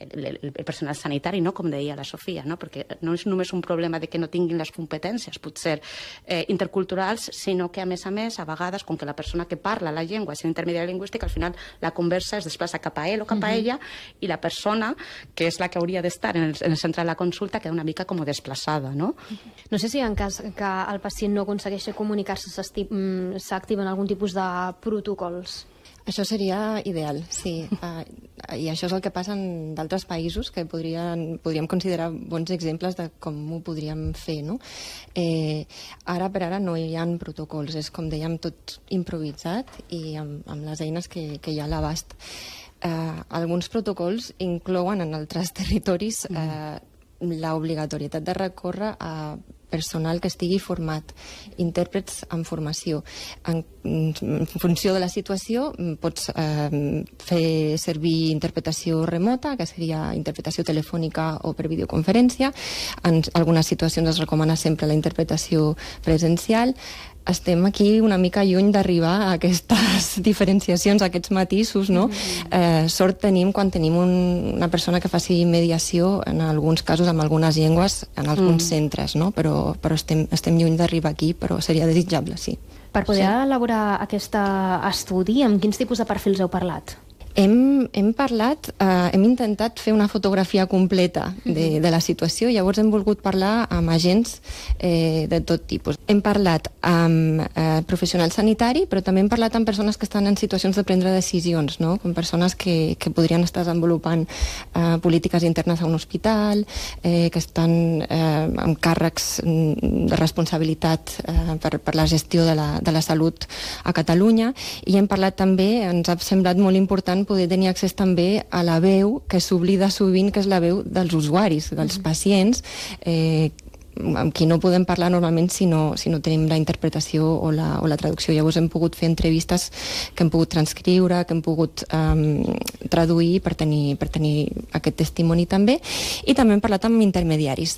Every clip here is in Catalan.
el personal sanitari, no? Com deia la Sofia, no? Perquè no és només un problema de que no tinguin les competències, potser interculturals, sinó que, a més, a vegades, com que la persona que parla la llengua és intermediari lingüístic, al final la conversa es desplaça cap a ell o cap a ella, i la persona, que és la que hauria d'estar en el centre de la consulta, queda una mica com desplaçada, no? No sé si en cas que el pacient no aconsegueixi comunicar-se s'activen algun tipus de protocols. Això seria ideal, sí. I això és el que passa en d'altres països que podríem considerar bons exemples de com ho podríem fer, no? Ara per ara no hi ha protocols, és com dèiem tot improvisat i amb les eines que hi ha a l'abast. Alguns protocols inclouen en altres territoris l'obligatorietat de recórrer a personal que estigui format, intèrprets en formació. En funció de la situació pots fer servir interpretació remota, que seria interpretació telefònica o per videoconferència. En algunes situacions es recomana sempre la interpretació presencial. Estem aquí una mica lluny d'arribar a aquestes diferenciacions, a aquests matisos, no? Sort tenim quan tenim una persona que faci mediació, en alguns casos amb algunes llengües, en alguns centres, no? Però estem lluny d'arribar aquí, però seria desitjable, sí. Per poder elaborar aquest estudi, amb quins tipus de perfils heu parlat? Hem intentat fer una fotografia completa de la situació, llavors hem volgut parlar amb agents de tot tipus. Hem parlat amb professional sanitari, però també hem parlat amb persones que estan en situacions de prendre decisions, no? Com persones que podrien estar desenvolupant polítiques internes a un hospital, que estan amb càrrecs de responsabilitat per la gestió de la salut a Catalunya, i hem parlat també, ens ha semblat molt important poder tenir accés també a la veu que s'oblida sovint, que és la veu dels usuaris, dels pacients, amb qui no podem parlar normalment si no tenim la interpretació o la traducció. Llavors hem pogut fer entrevistes que hem pogut transcriure, que hem pogut traduir per tenir aquest testimoni també, i també hem parlat amb intermediaris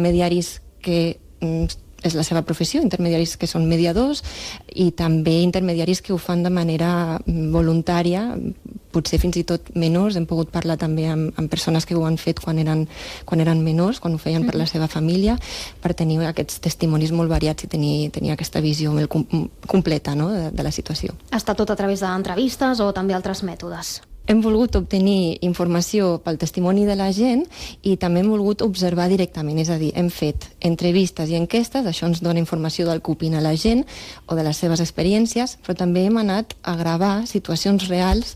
que és la seva professió, intermediaris que són mediadors, i també intermediaris que ho fan de manera voluntària, potser fins i tot menors. Hem pogut parlar també amb persones que ho han fet quan eren menors, quan ho feien per la seva família, per tenir aquests testimonis molt variats i tenir aquesta visió molt completa, no?, de la situació. Està tot a través d'entrevistes o també altres mètodes? Hem volgut obtenir informació pel testimoni de la gent i també hem volgut observar directament, és a dir, hem fet entrevistes i enquestes, això ens dona informació del que opina la gent o de les seves experiències, però també hem anat a gravar situacions reals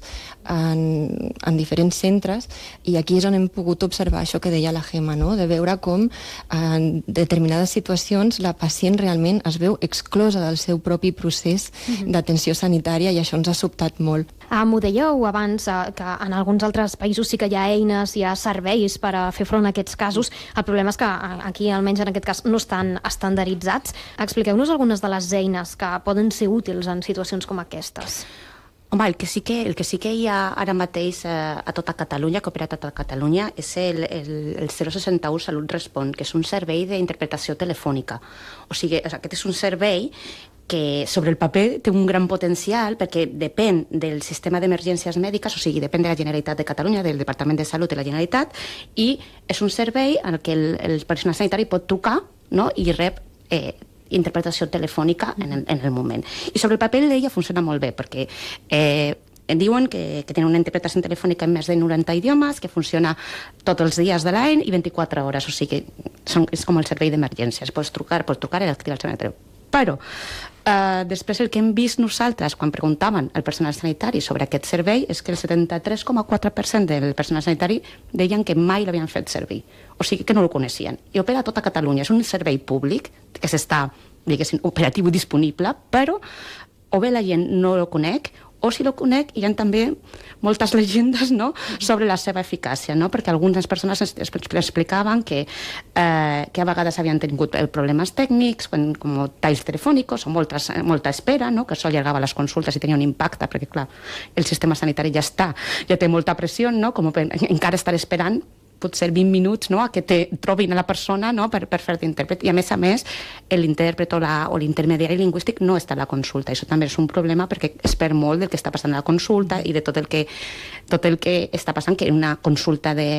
en diferents centres, i aquí és on hem pogut observar això que deia la Gemma, no?, de veure com en determinades situacions la pacient realment es veu exclosa del seu propi procés d'atenció sanitària, i això ens ha sobtat molt. M'ho dèieu abans, que en alguns altres països sí que hi ha eines, hi ha serveis per a fer front a aquests casos. El problema és que aquí, almenys en aquest cas, no estan estandarditzats. Expliqueu-nos algunes de les eines que poden ser útils en situacions com aquestes. Home, el que sí que hi ha ara mateix a tota Catalunya, que opera a tota Catalunya, és el 061 Salut Respon, que és un servei d'interpretació telefònica. O sigui, aquest és un servei que sobre el paper té un gran potencial, perquè depèn del sistema d'emergències mèdiques, o sigui, depèn de la Generalitat de Catalunya, del Departament de Salut de la Generalitat, i és un servei en què el personal sanitari pot trucar, no?, i rep interpretació telefònica en el moment. I sobre el paper d'ella funciona molt bé, perquè em diuen que tenen una interpretació telefònica en més de 90 idiomes, que funciona tots els dies de l'any i 24 hores, o sigui, és com el servei d'emergències. Pots trucar i activar el sanitari. Però després el que hem vist nosaltres quan preguntaven al personal sanitari sobre aquest servei és que el 73,4% del personal sanitari deien que mai l'havien fet servir, o sigui que no el coneixien. I opera a tota Catalunya, és un servei públic que s'està, diguéssim, operatiu i disponible, però o bé la gent no el conec, o si lo conec, hi ha també moltes llegendes, no?, sobre la seva eficàcia, no?, perquè algunes persones explicaven que a vegades havien tingut problemes tècnics, com talls telefònics o molta espera, no?, que això allargava les consultes i tenia un impacte, perquè, clar, el sistema sanitari ja té molta pressió, no?, com encara estar esperant potser 20 minuts, no?, a que trobin a la persona, no?, per fer d'intèrpret. I a més, l'intèrpret o l'intermediari lingüístic no està a la consulta. Això també és un problema perquè es perd molt del que està passant a la consulta i de tot el que està passant, que una consulta de